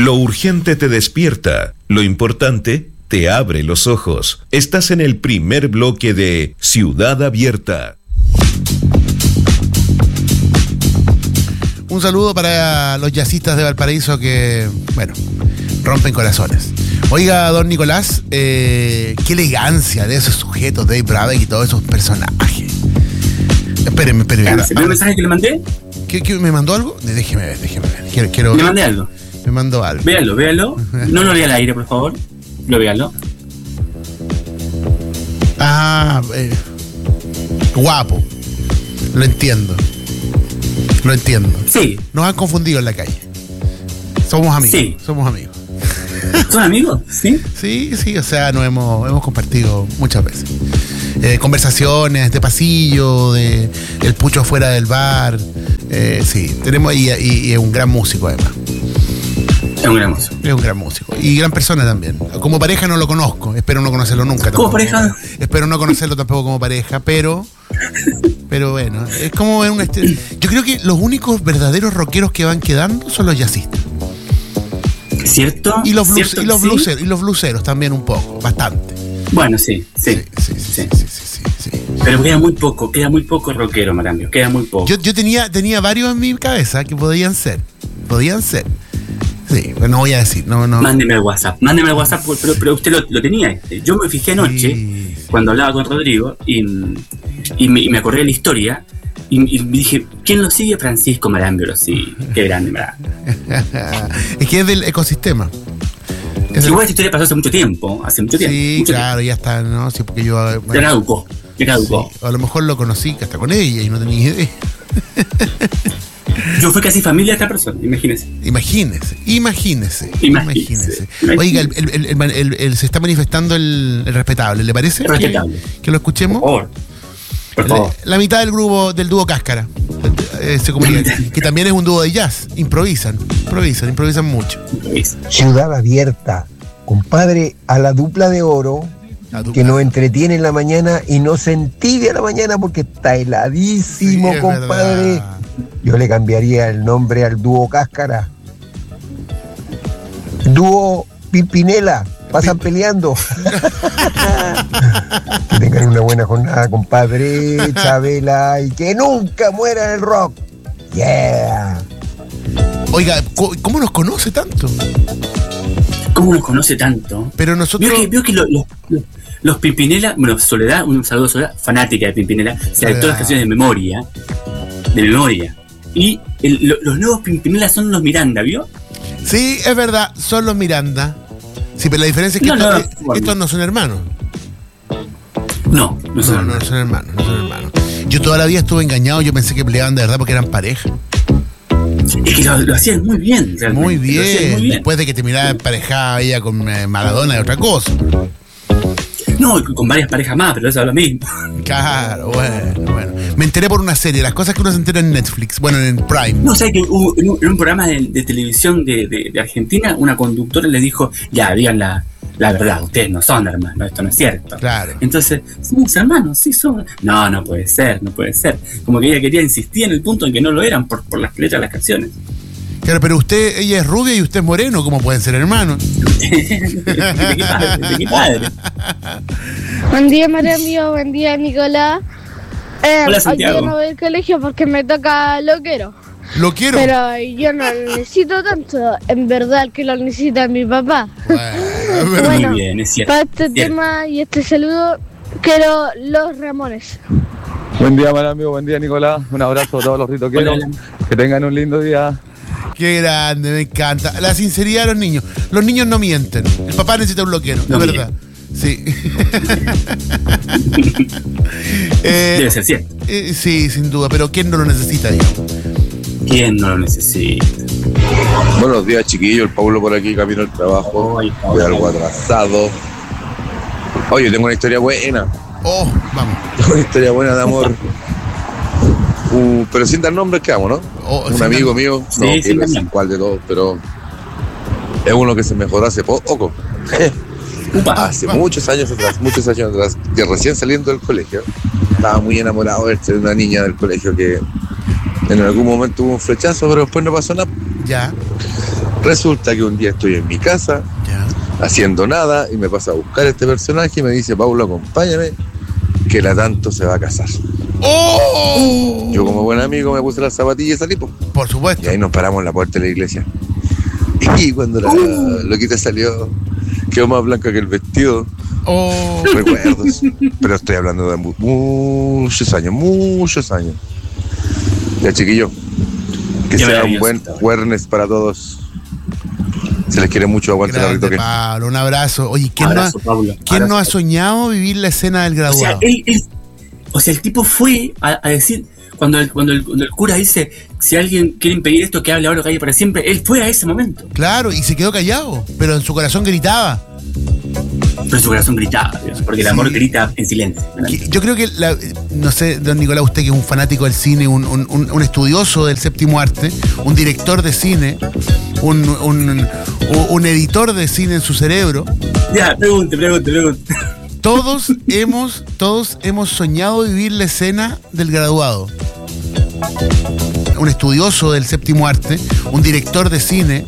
Lo urgente te despierta, lo importante te abre los ojos. Estás en el primer bloque de Ciudad Abierta. Un saludo para los jazzistas de Valparaíso que, bueno, rompen corazones. Oiga, don Nicolás, qué elegancia de esos sujetos, Dave Brubeck y todos esos personajes. Espérenme. ¿El mensaje que le mandé? ¿Qué me mandó algo? Déjeme ver. Quiero le mandé algo. Me mandó algo. Véalo. No lo lea al aire, por favor. Véalo. Guapo. Lo entiendo. Sí. Nos han confundido en la calle. Somos amigos. Sí. Somos amigos. ¿Son amigos? Sí. Sí, o sea, nos hemos compartido muchas veces. Conversaciones de pasillo, de el pucho afuera del bar. Sí, tenemos y es un gran músico además. Es un gran músico. Y gran persona también. Como pareja no lo conozco, espero no conocerlo nunca tampoco. ¿Como pareja? Espero no conocerlo tampoco como pareja, pero bueno, es como ver yo creo que los únicos verdaderos rockeros que van quedando son los jazzistas. ¿Cierto? Y los blueseros también un poco, bastante. Bueno, sí. Pero queda muy poco rockero, Marambio, queda muy poco. Yo tenía varios en mi cabeza que podían ser. Sí, pero no voy a decir, no. Mándeme al WhatsApp, pero usted lo tenía. Yo me fijé anoche, cuando hablaba con Rodrigo, y me acordé de la historia, y me dije, ¿quién lo sigue? Francisco Marambio lo sigue. Qué grande, Marambio. Es que es del ecosistema. Igual esta historia pasó hace mucho tiempo. Sí, claro, ya está, ¿no? Sí, porque yo... Bueno, ya caducó. Sí, a lo mejor lo conocí hasta con ella y no tenía idea. Yo fui casi familia de esta persona, imagínese. Imagínese. Oiga, se está manifestando el respetable, ¿le parece? Respetable. Que lo escuchemos. Por favor. La mitad del grupo, del dúo Cáscara, se comunica, que también es un dúo de jazz. Improvisan mucho. Ciudad Abierta, compadre, a la dupla de oro que nos entretiene en la mañana y no se entibia la mañana porque está heladísimo, sí, compadre. Verdad. Yo le cambiaría el nombre al dúo Cáscara. Dúo Pimpinela. Pasan peleando. Que tengan una buena jornada, compadre, Chabela, y que nunca muera el rock. Yeah. Oiga, ¿cómo nos conoce tanto? Pero nosotros... Vio que los Pimpinela, bueno, Soledad, un saludo a Soledad, fanática de Pimpinela, se adaptó las canciones de memoria. Y los nuevos Pimpinela son los Miranda, ¿vio? Sí, es verdad, son los Miranda. Sí, pero la diferencia es que estos no son hermanos. No son hermanos. Yo toda la vida estuve engañado, yo pensé que peleaban de verdad porque eran pareja. Es que lo hacían muy bien. Muy bien. Después de que te miraba emparejada ella con Maradona y otra cosa. No, con varias parejas más, pero eso es lo mismo. Claro, bueno. Me enteré por una serie, las cosas que uno se entera en Netflix, bueno, en Prime. No, sé que en un programa de televisión de Argentina, una conductora le dijo, ya, digan la verdad, ustedes no son hermanos, esto no es cierto. Claro. Entonces, somos hermanos, sí somos. No puede ser. Como que ella quería insistir en el punto en que no lo eran por las letras de las canciones. Claro, pero ella es rubia y usted es moreno, ¿cómo pueden ser hermanos? ¿De qué padre? Buen día, María mío, buen día, Nicolás. Hola, Santiago. Yo no voy al colegio porque me toca loquero. ¿Loquero? Pero yo no lo necesito tanto. En verdad, el que lo necesita es mi papá. Bueno, muy bien, es cierto. Para este tema y este saludo, quiero los Ramones. Buen día, Maramio, buen día, Nicolás. Un abrazo a todos los ritoqueros. Que tengan un lindo día. Qué grande, me encanta. La sinceridad de los niños. Los niños no mienten. El papá necesita un loquero, es verdad. Sí. Debe ser cierto. Sí, sin duda, pero ¿quién no lo necesita, digamos? ¿Quién no lo necesita? Buenos días, chiquillos. El Paulo por aquí, camino al trabajo. Voy algo atrasado. Oye, tengo una historia buena. Oh, vamos. Tengo una historia buena de amor. Pero sin dar nombres, ¿qué hago, no? Un amigo mío, no quiero decir cuál de todos, pero es uno que se mejoró hace poco. Hace muchos años atrás, que recién saliendo del colegio, estaba muy enamorado de una niña del colegio que en algún momento hubo un flechazo, pero después no pasó nada. Ya. Resulta que un día estoy en mi casa, haciendo nada, y me pasa a buscar este personaje y me dice, Paulo, acompáñame, que la tanto se va a casar. ¡Oh! Yo como buen amigo me puse las zapatillas y salí, por supuesto. Y ahí nos paramos en la puerta de la iglesia. Y cuando la loquita salió, quedó más blanca que el vestido. Recuerdos. Pero estoy hablando de muchos años. Ya, chiquillo, que sea un buen viernes para todos. Se les quiere mucho, aguante la Rito. Pablo, un abrazo. Oye, ¿quién no ha soñado vivir la escena del graduado? O sea, el tipo fue a decir, cuando el cura dice, si alguien quiere impedir esto, que hable ahora o calle para siempre, él fue a ese momento. Claro, y se quedó callado, pero en su corazón gritaba. Pero su corazón gritaba, porque el amor grita en silencio. Yo creo que, no sé, don Nicolás, usted que es un fanático del cine, un estudioso del séptimo arte, un director de cine, un editor de cine en su cerebro. Ya, pregunte. Todos hemos soñado vivir la escena del graduado. Un estudioso del séptimo arte, un director de cine,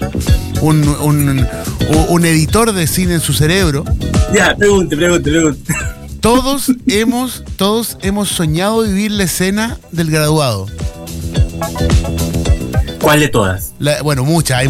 un editor de cine en su cerebro. Ya, pregunte. Todos hemos soñado vivir la escena del graduado. ¿Cuál de todas? Bueno, muchas.